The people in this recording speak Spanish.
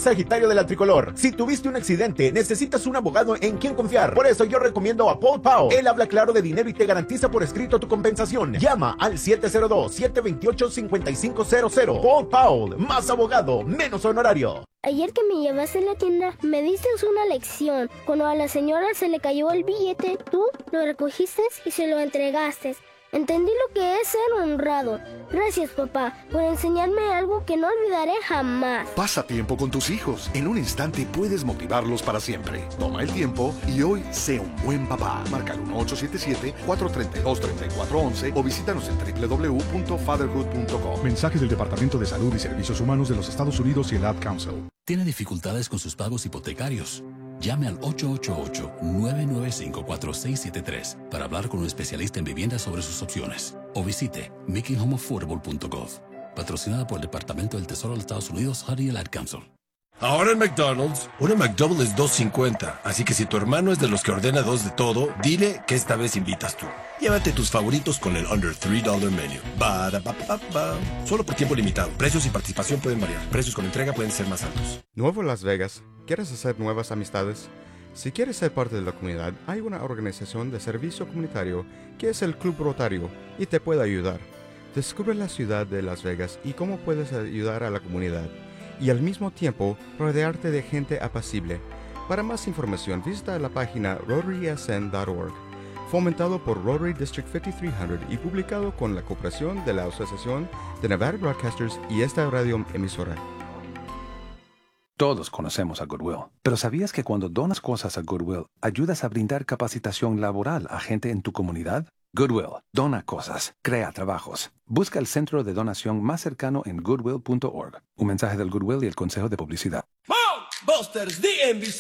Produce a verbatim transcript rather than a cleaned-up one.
Sagitario de la Tricolor. Si tuviste un accidente, necesitas un abogado en quien confiar. Por eso yo recomiendo a Paul Powell. Él habla claro de dinero y te garantiza por escrito tu compensación. Llama al siete cero dos, siete dos ocho, cinco cinco cero cero. Paul Powell, más abogado, menos honorario. Ayer que me llevaste a la tienda, me diste una lección. Cuando a la señora se le cayó el billete, tú lo recogiste y se lo entregaste. Entendí lo que es ser honrado. Gracias, papá, por enseñarme algo que no olvidaré jamás. Pasa tiempo con tus hijos. En un instante puedes motivarlos para siempre. Toma el tiempo y hoy sé un buen papá. Marca el uno ocho siete siete, cuatro tres dos, tres cuatro uno uno o visítanos en doble u doble u doble u punto fatherhood punto com. Mensaje del Departamento de Salud y Servicios Humanos de los Estados Unidos y el Ad Council. ¿Tiene dificultades con sus pagos hipotecarios? Llame al ocho ocho ocho, nueve nueve cinco, cuatro seis siete tres para hablar con un especialista en vivienda sobre sus opciones. O visite making home affordable punto gov. Patrocinada por el Departamento del Tesoro de los Estados Unidos, H U D y el Ad Council. Ahora en McDonald's, una McDouble es dos cincuenta, así que si tu hermano es de los que ordena dos de todo, dile que esta vez invitas tú. Llévate tus favoritos con el Under tres dólares Menu. Ba, da, ba, ba, ba. Solo por tiempo limitado. Precios y participación pueden variar. Precios con entrega pueden ser más altos. Nuevo Las Vegas. ¿Quieres hacer nuevas amistades? Si quieres ser parte de la comunidad, hay una organización de servicio comunitario que es el Club Rotario y te puede ayudar. Descubre la ciudad de Las Vegas y cómo puedes ayudar a la comunidad. Y al mismo tiempo rodearte de gente apacible. Para más información visita la página rotary s n punto org, fomentado por Rotary District cinco mil trescientos y publicado con la cooperación de la Asociación de Nevada Broadcasters y esta radio emisora. Todos conocemos a Goodwill, pero ¿sabías que cuando donas cosas a Goodwill, ayudas a brindar capacitación laboral a gente en tu comunidad? Goodwill, dona cosas, crea trabajos. Busca el centro de donación más cercano en goodwill punto org. Un mensaje del Goodwill y el Consejo de Publicidad. Busters D M V